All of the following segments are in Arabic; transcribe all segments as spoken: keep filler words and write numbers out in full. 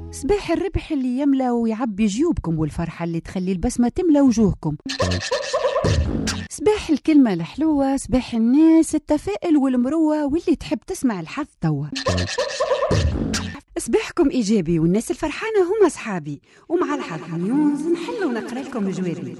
صباح الربح اللي يملى ويعبي جيوبكم، والفرحة اللي تخلي البسمة تملى وجوهكم. صباح الكلمة الحلوة، صباح الناس التفائل والمروة واللي تحب تسمع الحظ توا. صباحكم إيجابي والناس الفرحانة هم أصحابي، ومع الحظ نيوز نحل ونقرأ لكم جوابي.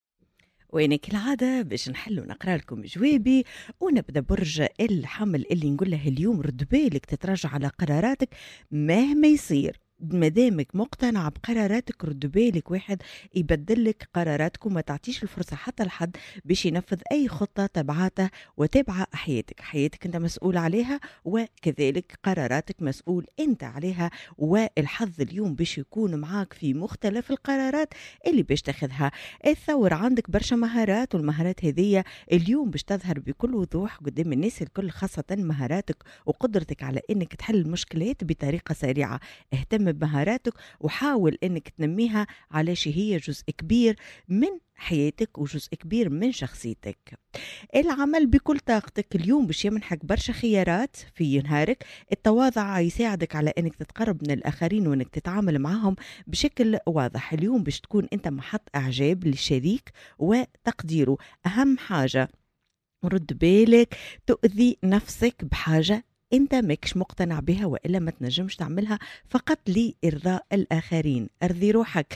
وينك العادة باش نحل ونقرأ لكم جوابي، ونبدأ برج الحمل اللي نقول له اليوم رد بالك تتراجع على قراراتك مهما يصير. مدامك مقتنع بقراراتك رد بالك واحد يبدلك قراراتك، وما تعطيش الفرصة حتى لحد باش ينفذ أي خطة تبعاته وتبع حياتك. حياتك أنت مسؤول عليها، وكذلك قراراتك مسؤول أنت عليها، والحظ اليوم باش يكون معاك في مختلف القرارات اللي باش تاخذها. الثور عندك برشا مهارات، والمهارات هذه اليوم باش تظهر بكل وضوح قدام الناس الكل، خاصة مهاراتك وقدرتك على أنك تحل المشكلات بطريقة سريعة. اهتم بمهاراتك وحاول انك تنميها، علاش هي جزء كبير من حياتك وجزء كبير من شخصيتك. العمل بكل طاقتك اليوم باش يمنحك برشا خيارات في نهارك. التواضع يساعدك على انك تتقرب من الاخرين وانك تتعامل معهم بشكل واضح. اليوم باش تكون انت محط اعجاب للشريك وتقديره. اهم حاجة رد بالك تؤذي نفسك بحاجة انت ماكش مقتنع بها، وإلا ما تنجمش تعملها فقط لإرضاء الآخرين. ارضي روحك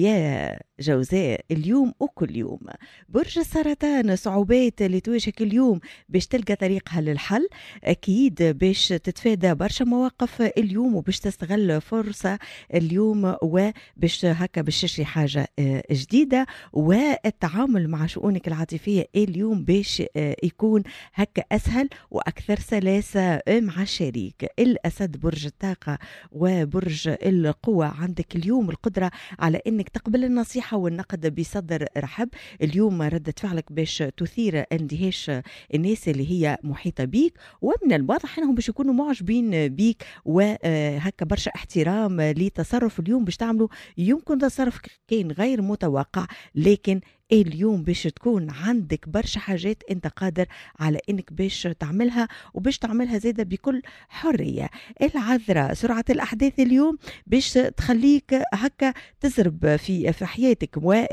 يا جوزاء اليوم وكل يوم. برج السرطان صعوبات اللي تواجهك اليوم باش تلقى طريقها للحل، أكيد باش تتفادى برشا مواقف اليوم وباش تستغل فرصة اليوم، وباش هكا باش تشري حاجة جديدة. والتعامل مع شؤونك العاطفية اليوم باش يكون هكا أسهل وأكثر سلاسة مع الشريك. الأسد برج الطاقة وبرج القوة، عندك اليوم القدرة على أنك تقبل النصيحة والنقد بصدر رحب. اليوم ردة فعلك باش تثير اندهاش الناس اللي هي محيطة بيك، ومن الواضح أنهم باش يكونوا معجبين بيك، وهكا برشا احترام لتصرف اليوم باش تعملوا. يمكن تصرف كان غير متوقع، لكن اليوم باش تكون عندك برشا حاجات انت قادر على انك باش تعملها، وباش تعملها زيادة بكل حرية. العذراء سرعة الاحداث اليوم باش تخليك هكا تزرب في في حياتك،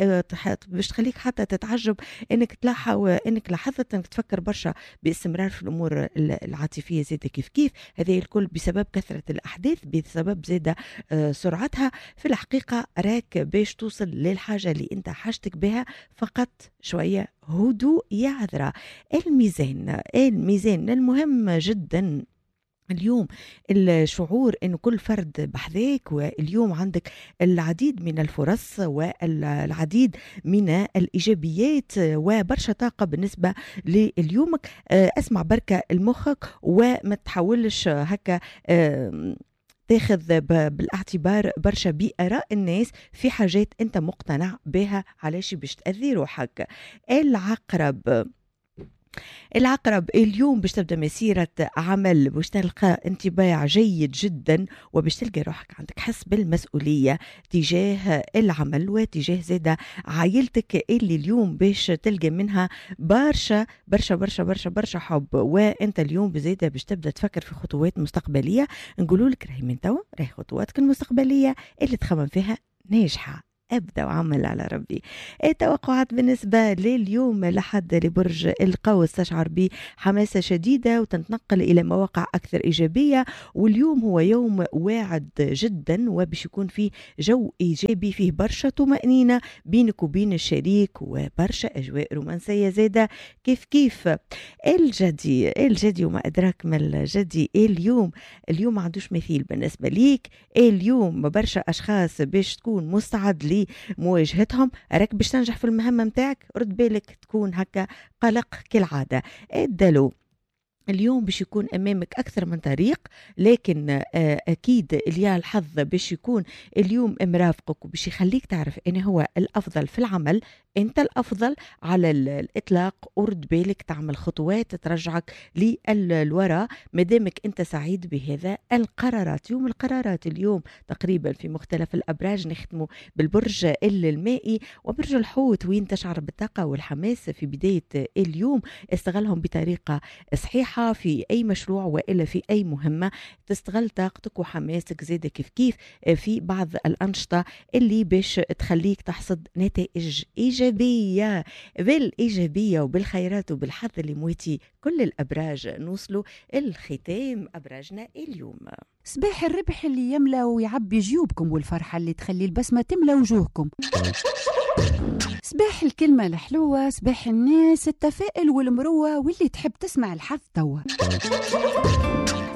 وباش تخليك حتى تتعجب انك تلاحظ وانك لاحظت انك تفكر برشا باستمرار في الامور العاطفية زيادة كيف كيف. هذه الكل بسبب كثرة الاحداث، بسبب زيادة سرعتها. في الحقيقة راك باش توصل للحاجة اللي انت حاجتك بها، فقط شوية هدوء يا عذراء. الميزان الميزان المهم جدا اليوم الشعور أن كل فرد بحذاك، واليوم عندك العديد من الفرص والعديد من الإيجابيات وبرشا طاقة بالنسبة لليومك. أسمع بركة المخك وما تحاولش هكا تاخذ بالاعتبار برشا بآراء الناس في حاجات انت مقتنع بها، علاش باش تأذي روحك. العقرب العقرب اليوم باش تبدا مسيرة عمل باش تلقى انطباع جيد جدا، وباش تلقى روحك عندك حس بالمسؤولية تجاه العمل وتجاه زادة عائلتك، اللي اليوم باش تلقى منها برشا برشا برشا برشا برشا حب. وانت اليوم بزيادة باش تبدا تفكر في خطوات مستقبلية. نقولوا لك راهي من توا راهي خطواتك المستقبلية اللي تخمم فيها ناجحة. أبدأ وعمل على ربي. التوقعات بالنسبة لليوم لحد لبرج القوس تشعر بحماسة شديدة وتنتقل إلى مواقع أكثر إيجابية، واليوم هو يوم واعد جدا وبش يكون فيه جو إيجابي، فيه برشا طمأنينة بينك وبين الشريك وبرشا أجواء رومانسية زادة كيف كيف. الجدي الجدي وما أدراك ما الجدي، اليوم اليوم ما عندوش مثيل بالنسبة ليك. اليوم برشا أشخاص باش تكون مستعد مواجهتهم، راك باش تنجح في المهمة متاعك. رد بالك تكون هكا قلق كالعادة. الدلو اليوم باش يكون أمامك أكثر من طريق، لكن أكيد اللي الحظ باش يكون اليوم مرافقك وباش يخليك تعرف أنه هو الأفضل في العمل، أنت الأفضل على الإطلاق. ورد بالك تعمل خطوات ترجعك للوراء مدامك أنت سعيد بهذا القرارات. يوم القرارات اليوم تقريبا في مختلف الأبراج. نختموا بالبرج المائي وبرج الحوت، وين تشعر بالطاقة والحماس في بداية اليوم. استغلهم بطريقة صحيحة ناجحة في أي مشروع وإلا في أي مهمة، تستغل طاقتك وحماسك زيادة كيف كيف في بعض الأنشطة اللي باش تخليك تحصد نتائج إيجابية. بالإيجابية وبالخيرات وبالحظ اللي مويتي كل الأبراج نوصلوا الختام أبراجنا اليوم. صباح الربح اللي يملى ويعبي جيوبكم، والفرحة اللي تخلي البسمة تملى وجوهكم. صباح الكلمة الحلوة، صباح الناس التفائل والمروة واللي تحب تسمع الحظ توا.